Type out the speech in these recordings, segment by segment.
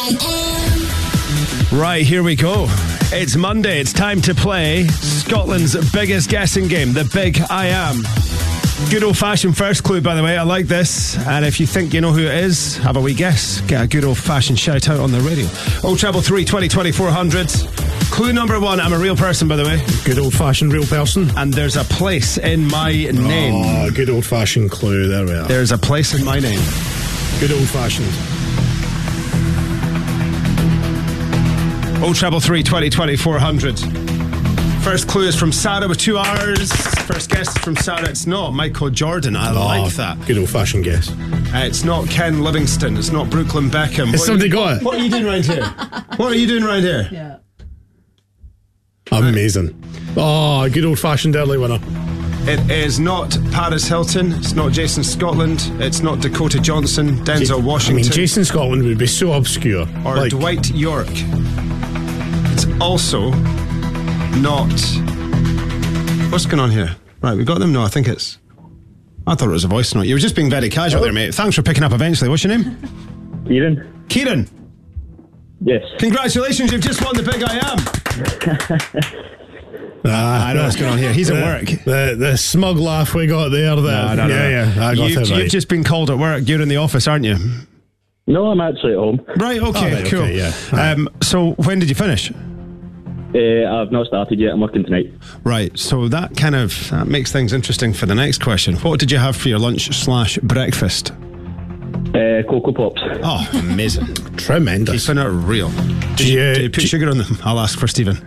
Right, here we go. It's Monday. It's time to play Scotland's biggest guessing game, The Big I Am. Good old-fashioned first clue, by the way. I like this. And if you think you know who it is, have a wee guess. Get a good old-fashioned shout-out on the radio. 03 20 2400. Clue number one. I'm a real person, by the way. Good old-fashioned real person. And there's a place in my name. Oh, good old-fashioned clue. There we are. There's a place in my name. Good old-fashioned. 03 20 2400. First clue is from Sarah with 2 hours. First guess is from Sarah. It's not Michael Jordan. I like that. Good old-fashioned guess. It's not Ken Livingston. It's not Brooklyn Beckham. Has somebody got it? What are you doing around here? What are you doing around here? Yeah. Amazing. Oh, good old-fashioned early winner. It is not Paris Hilton. It's not Jason Scotland. It's not Dakota Johnson. Denzel Washington. I mean, Jason Scotland would be so obscure. Or Dwight York. It's also not... What's going on here? Right, we got them? No, I think it's... I thought it was a voice note. You were just being very casual there, mate. Thanks for picking up eventually. What's your name? Kieran. Yes. Congratulations, you've just won the Big I Am. I know what's going on here. He's at work. The smug laugh we got there. No. Yeah. I got it right. You've just been called at work. You're in the office, aren't you? No, I'm actually at home. Right, okay, cool. Okay, yeah. So when did you finish? I've not started yet. I'm working tonight. Right, so that makes things interesting for the next question. What did you have for your lunch/breakfast? Cocoa Pops. Oh, amazing. Tremendous. Keeping it real. Did you put sugar on them? I'll ask for Stephen.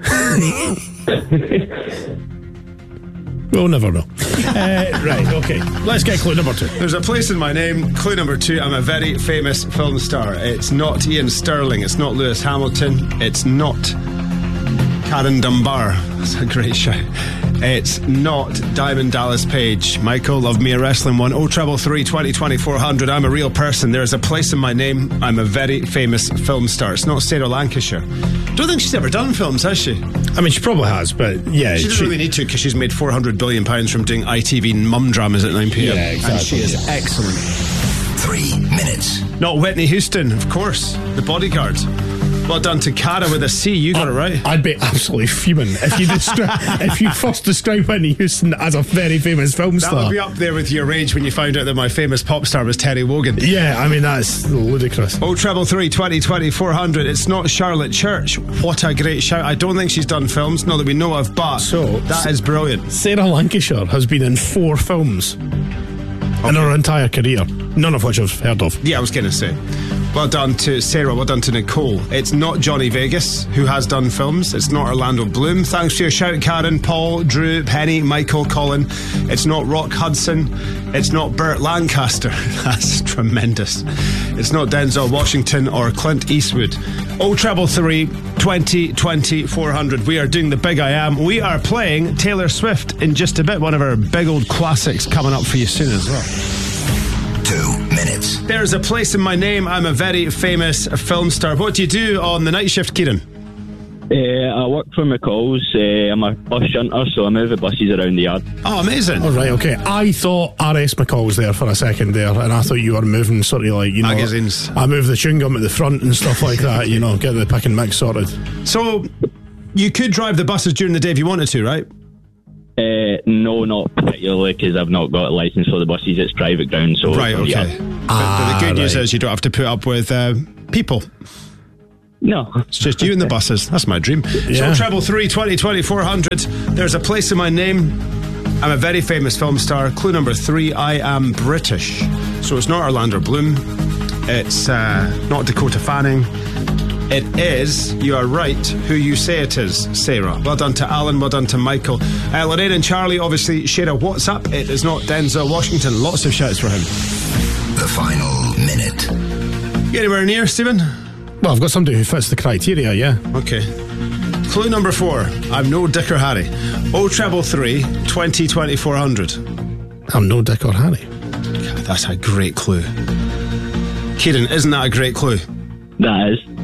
We'll never know. Right, okay. Let's get clue number two. There's a place in my name. Clue number two. I'm a very famous film star. It's not Ian Stirling. It's not Lewis Hamilton. It's not Karen Dunbar. That's a great shout. It's not Diamond Dallas Page. Michael, love me a wrestling one. 03 20 2400. I'm a real person. There's a place in my name. I'm a very famous film star. It's not Sarah Lancashire. Don't think she's ever done films, has she? I mean, she probably has, but yeah. She doesn't really need to because she's made £400 billion from doing ITV mum dramas at 9 p.m. Yeah, exactly. And she is excellent. 3 minutes. Not Whitney Houston, of course. The Bodyguard. Well done to Cara with a C. You got it right. I'd be absolutely fuming if you first described Whitney Houston as a very famous film star. That would be up there with your rage when you found out that my famous pop star was Terry Wogan. Yeah, I mean, that's ludicrous. 03 20 2400. It's not Charlotte Church. What a great shout. I don't think she's done films, not that we know of, but that is brilliant. Sarah Lancashire has been in 4 films in her entire career, none of which I've heard of. Yeah, I was going to say. Well done to Sarah, well done to Nicole. It's not Johnny Vegas, who has done films. It's not Orlando Bloom. Thanks for your shout, Karen, Paul, Drew, Penny, Michael, Colin. It's not Rock Hudson. It's not Burt Lancaster. That's tremendous. It's not Denzel Washington or Clint Eastwood. 03 20 2400. We are doing the Big I Am. We are playing Taylor Swift in just a bit. One of our big old classics coming up for you soon as well. 2 minutes. There's a place in my name. I'm a very famous film star. What do you do on the night shift, Kieran? I work for McCall's. I'm a bus shunter, so I move the buses around the yard. Oh, amazing. All right, okay. I thought R.S. McCall's there for a second there, and I thought you were moving sort of like, magazines. I move the chewing gum at the front and stuff like that, get the pick and mix sorted. So, you could drive the buses during the day if you wanted to, right? No, not particularly, because I've not got a licence for the buses. It's private ground, so... Right, okay. Yeah. But the good news is you don't have to put up with people. No. It's just you and the buses. That's my dream. Yeah. So, 03 20 2400. There's a place in my name. I'm a very famous film star. Clue number 3, I am British. So it's not Orlando Bloom. It's not Dakota Fanning. It is, you are right, who you say it is, Sarah. Well done to Alan, well done to Michael. Lorraine and Charlie obviously share a WhatsApp. It is not Denzel Washington. Lots of shouts for him. The final minute. You anywhere near, Stephen? Well, I've got somebody who fits the criteria, yeah. Okay. Clue number 4. I'm no Dick or Harry. 03 20 2400. I'm no Dick or Harry. God, that's a great clue. Kieran, isn't that a great clue? That is.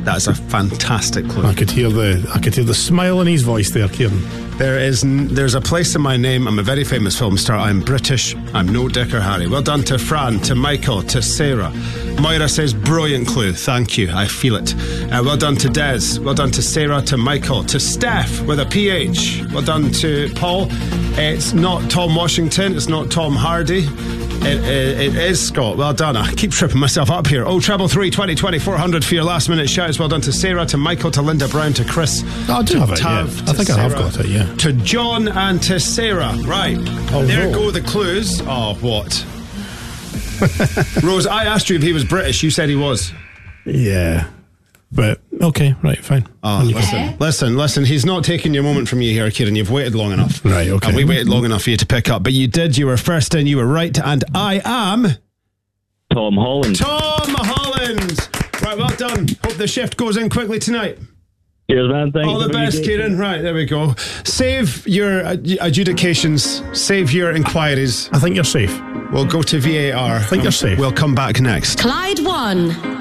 That's a fantastic clue. I could hear the smile in his voice there, Kieran. There's a place in my name. I'm a very famous film star. I'm British. I'm no Dick or Harry. Well done to Fran, to Michael, to Sarah. Moira says, brilliant clue. Thank you. I feel it. Well done to Des. Well done to Sarah, to Michael, to Steph with a PH. Well done to Paul. It's not Tom Washington. It's not Tom Hardy. It is Scott. Well done. I keep tripping myself up here. 03 20 20 400 for your last minute shouts. Well done to Sarah, to Michael, to Linda Brown, to Chris. I do have it, yeah. I think I have got it, yeah. To John and to Sarah. Right. There go the clues. Oh, what? Rose, I asked you if he was British. You said he was. Yeah. But, okay, right, fine. Oh, listen. He's not taking your moment from you here, Kieran. You've waited long enough. Right, okay. And we waited long enough for you to pick up. But you did. You were first in. You were right. And I am... Tom Holland. Tom Holland. Right, well done. Hope the shift goes in quickly tonight. Cheers, man. Thanks. All the best, Kieran. Right, there we go. Save your adjudications. Save your inquiries. I think you're safe. We'll go to VAR. I think you're safe. We'll come back next. Clyde 1.